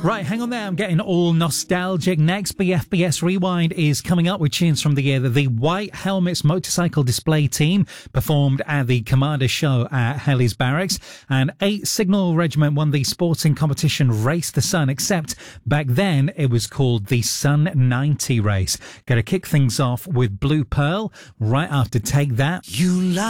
Right, hang on there. I'm getting all nostalgic. Next, BFBS Rewind is coming up with tunes from the year that the White Helmets Motorcycle Display Team performed at the Commander Show at Helly's Barracks. And 8 Signal Regiment won the sporting competition Race the Sun, except back then it was called the Sun 90 Race. Going to kick things off with Blue Pearl right after Take That. You lie.